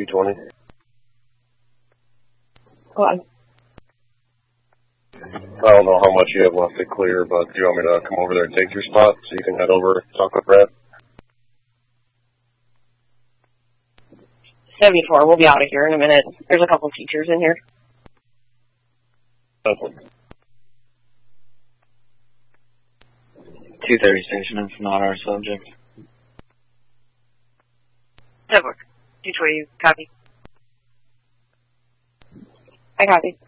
220. Go on. I don't know how much you have left to clear, but do you want me to come over there and take your spot so you can head over and talk with Brad? 74, we'll be out of here in a minute. There's a couple teachers in here. Okay. 230 station, it's not our subject. Network. 220, copy. I copy.